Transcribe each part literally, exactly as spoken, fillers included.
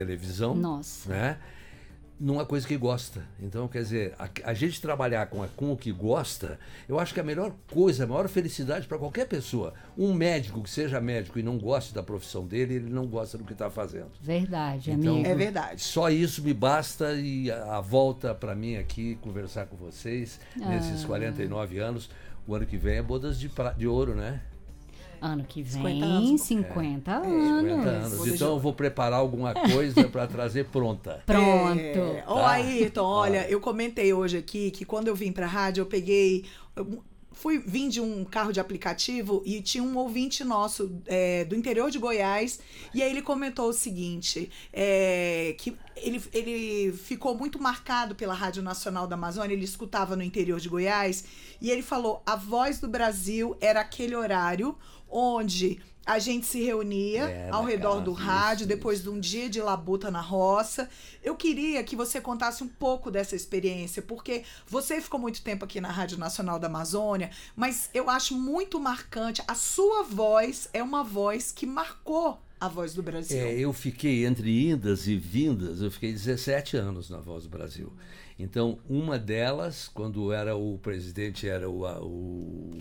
televisão, Nossa. né? Numa coisa que gosta. Então, quer dizer, a, a gente trabalhar com, a, com o que gosta, eu acho que a melhor coisa, a maior felicidade para qualquer pessoa. Um médico que seja médico e não goste da profissão dele, ele não gosta do que está fazendo. Verdade, Então, amigo. É verdade. Só isso me basta e a, a volta para mim aqui, conversar com vocês, Ah. nesses quarenta e nove anos. O ano que vem é bodas de, pra, de ouro, né? Ano que vem, cinquenta anos. cinquenta É, anos. cinquenta anos. Então eu vou preparar alguma coisa para trazer pronta. Pronto. É, Ô, Tá. Ayrton, olha, eu comentei hoje aqui que quando eu vim pra rádio, eu peguei. Eu fui vim de um carro de aplicativo e tinha um ouvinte nosso é, do interior de Goiás. E aí ele comentou o seguinte: é, que ele, ele ficou muito marcado pela Rádio Nacional da Amazônia, ele escutava no interior de Goiás, e ele falou: a Voz do Brasil era aquele horário onde a gente se reunia É, ao na redor casa, do rádio, isso, depois isso. de um dia de labuta na roça. Eu queria que você contasse um pouco dessa experiência, porque você ficou muito tempo aqui na Rádio Nacional da Amazônia, mas eu acho muito marcante. A sua voz é uma voz que marcou a Voz do Brasil. É, eu fiquei entre indas e vindas, eu fiquei dezessete anos na Voz do Brasil. Então, uma delas, quando era o presidente, era o... a- o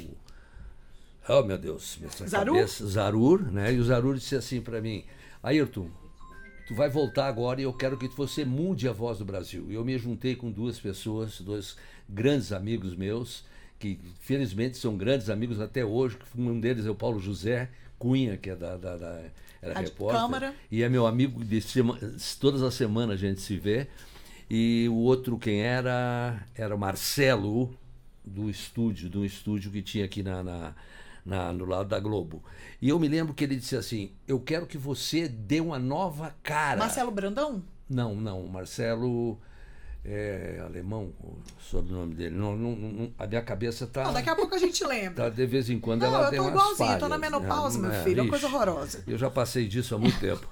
oh, meu Deus, minha Zarur? cabeça, Zarur, né? E o Zarur disse assim para mim: Ayrton, tu vai voltar agora e eu quero que você mude a Voz do Brasil. E eu me juntei com duas pessoas, dois grandes amigos meus, que felizmente são grandes amigos até hoje. Um deles é o Paulo José Cunha, que é da, da, da era Rádio repórter, Câmara. e é meu amigo de sema, todas as semanas a gente se vê. E o outro quem era era o Marcelo do estúdio, do estúdio que tinha aqui na, na Na, no lado da Globo. E eu me lembro que ele disse assim: eu quero que você dê uma nova cara. Marcelo Brandão? Não, não, Marcelo é alemão, o sobrenome dele. Não, não, não, a minha cabeça tá. Não, daqui a pouco a gente lembra. Tá, de vez em quando Não, ela eu tem tô umas igualzinho, falhas, tô na menopausa, né? meu filho, é uma ixi, coisa horrorosa. Eu já passei disso há muito tempo.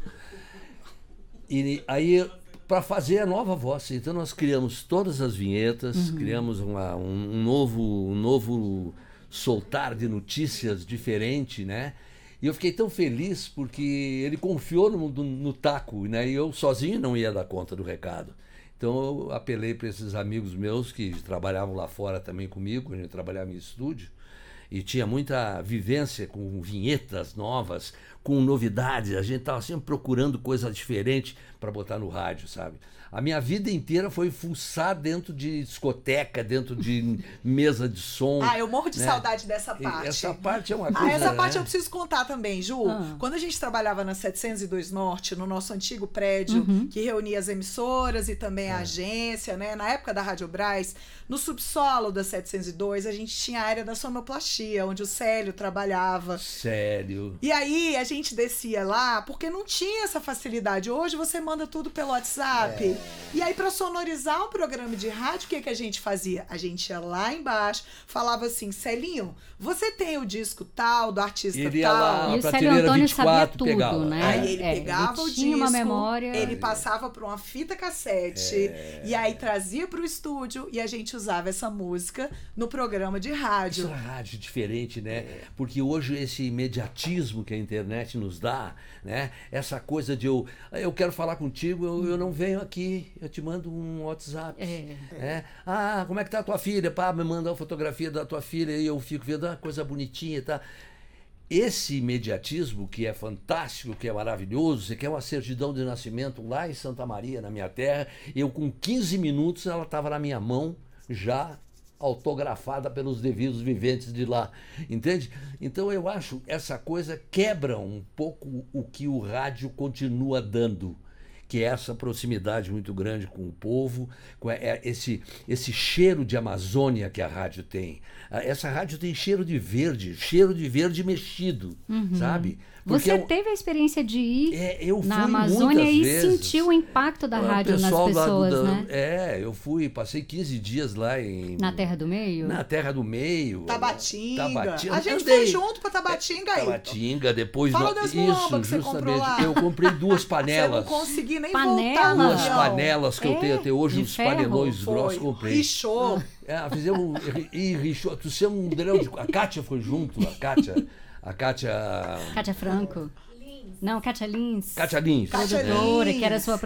E aí, para fazer a nova voz, então nós criamos todas as vinhetas, uhum. criamos uma, um, um novo, um novo soltar de notícias diferente, né? E eu fiquei tão feliz porque ele confiou no, no, no taco, né? E eu sozinho não ia dar conta do recado. Então eu apelei para esses amigos meus que trabalhavam lá fora também comigo, a gente trabalhava em estúdio, e tinha muita vivência com vinhetas novas, com novidades. A gente estava sempre procurando coisa diferente para botar no rádio, sabe? A minha vida inteira foi fuçar dentro de discoteca, dentro de mesa de som. Ah, eu morro de né? saudade dessa parte. E essa parte é uma coisa... Ah, essa parte né? eu preciso contar também, Ju. Ah. Quando a gente trabalhava na setecentos e dois Norte, no nosso antigo prédio, Uhum. que reunia as emissoras e também a É. agência, né? Na época da Rádio Brás, no subsolo da setecentos e dois, a gente tinha a área da sonoplastia, onde o Célio trabalhava. Sério. E aí a gente descia lá porque não tinha essa facilidade. Hoje você manda tudo pelo WhatsApp. É. E aí para sonorizar o programa de rádio, o que, que a gente fazia? A gente ia lá embaixo, falava assim: Celinho, você tem o disco tal, do artista Ele ia tal? lá, E o a Célio prateleira Antônio vinte e quatro sabia tudo, pegava. né? Aí ele É, pegava ele o tinha disco, uma memória. ele passava por uma fita cassete É. e aí trazia pro estúdio e a gente usava essa música no programa de Isso rádio. é rádio diferente, né? Porque hoje esse imediatismo que a internet nos dá, né? Essa coisa de eu, eu quero falar contigo, eu, eu não venho aqui, eu te mando um WhatsApp. É. né? Ah, como é que tá a tua filha? Pá, me manda uma fotografia da tua filha e eu fico vendo, ah, coisa bonitinha, tá? Esse imediatismo que é fantástico, que é maravilhoso, você quer uma certidão de nascimento lá em Santa Maria, na minha terra, eu com quinze minutos ela estava na minha mão, já autografada pelos devidos viventes de lá, entende? Então eu acho essa coisa quebra um pouco o que o rádio continua dando, que é essa proximidade muito grande com o povo, com esse, esse cheiro de Amazônia que a rádio tem. Essa rádio tem cheiro de verde, cheiro de verde mexido, Uhum. sabe? Porque Você eu, teve a experiência de ir é, eu na fui Amazônia muitas e vezes. sentiu o impacto da O rádio nas pessoal lá do- pessoas, da- né? É, eu fui, passei quinze dias lá em... Na Terra do Meio? Na Terra do Meio. Tabatinga. Tabatinga. A gente Andei. foi junto pra Tabatinga aí. Tabatinga, depois... Fala do- das Isso, muambas que você justamente. comprou lá. Eu comprei duas Você panelas. não consegui nem Panela? voltar no Duas avião. panelas que eu É, tenho até hoje, de uns ferro? panelões Foi. grossos, comprei. Rixou. É, fizemos... E rixou. Tu ser um drão de... A Kátia foi junto, a Kátia... A Kátia... Kátia Franco. Não, Kátia Lins. Kátia Lins. Kátia Produtora, Lins. que era sua